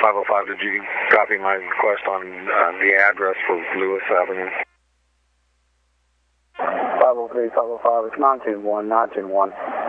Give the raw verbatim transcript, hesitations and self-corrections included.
five oh five, did you copy my request on uh, the address for Lewis Avenue? five oh three, five oh five, it's nine two one, nine two one.